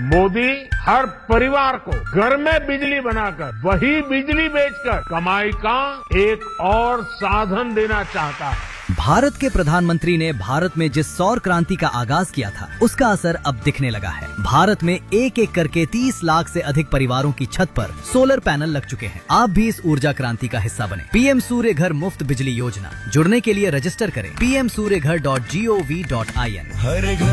मोदी हर परिवार को घर में बिजली बनाकर वही बिजली बेचकर कमाई का एक और साधन देना चाहता है। भारत के प्रधानमंत्री ने भारत में जिस सौर क्रांति का आगाज किया था, उसका असर अब दिखने लगा है। भारत में एक एक करके 30 लाख से अधिक परिवारों की छत पर सोलर पैनल लग चुके हैं। आप भी इस ऊर्जा क्रांति का हिस्सा बने। पीएम सूर्य घर मुफ्त बिजली योजना, जुड़ने के लिए रजिस्टर करें pmsuryaghar.gov.in।